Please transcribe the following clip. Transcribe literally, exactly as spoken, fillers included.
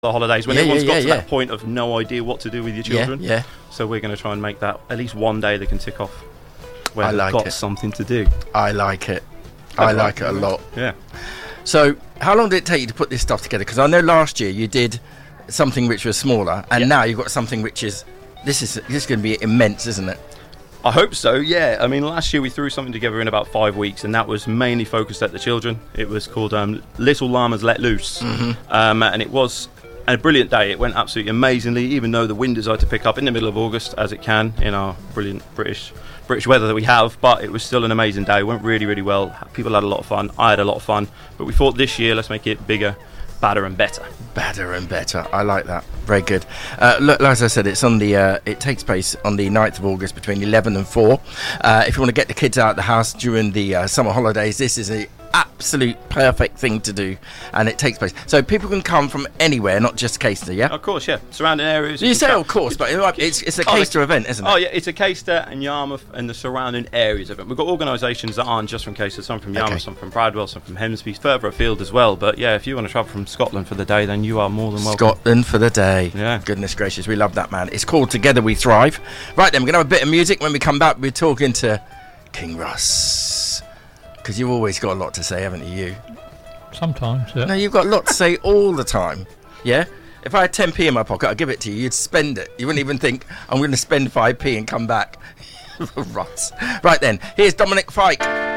the holidays when yeah, everyone's yeah, got yeah, to yeah. that point of no idea what to do with your children. Yeah, yeah. So we're going to try and make that at least one day they can tick off where I they've like got it. something to do. I like it. I like it a lot. Yeah. So, how long did it take you to put this stuff together? Because I know last year you did something which was smaller, and Yeah. now you've got something which is this is this is going to be immense, isn't it? I hope so, yeah. I mean, last year we threw something together in about five weeks, and that was mainly focused at the children. It was called um, Little Llamas Let Loose, Mm-hmm. um, and it was a brilliant day. It went absolutely amazingly, even though the wind decided to pick up in the middle of August, as it can in our brilliant British British weather that we have. But it was still an amazing day. It went really, really well. People had a lot of fun. I had a lot of fun. But we thought this year, let's make it bigger, badder, and better. Better and better. I like that. Very good. Uh, look, like I said, it's on the. Uh, it takes place on the ninth of August between eleven and four. Uh, if you want to get the kids out of the house during the uh, summer holidays, this is a absolute perfect thing to do, and it takes place. So people can come from anywhere, not just Caister, yeah? Of course, yeah. Surrounding areas. You can say, tra- of course, but it's it's a Oh, Caister event, isn't it? Oh yeah, it's a Caister and Yarmouth and the surrounding areas of it. We've got organisations that aren't just from Caister, some from Yarmouth, Okay. some from Bradwell, some from Hemsby, further afield as well. But yeah, if you want to travel from Scotland for the day, then you are more than welcome. Scotland for the day. Yeah. Goodness gracious, we love that, man. It's called Together We Thrive. Right then, we're going to have a bit of music. When we come back, we're talking to King Russ. Because you've always got a lot to say, haven't you? Sometimes, yeah. No, you've got a lot to say all the time. Yeah? If I had ten p in my pocket, I'd give it to you. You'd spend it. You wouldn't even think, I'm going to spend five p and come back. Russ. Right then, here's Dominic Fike.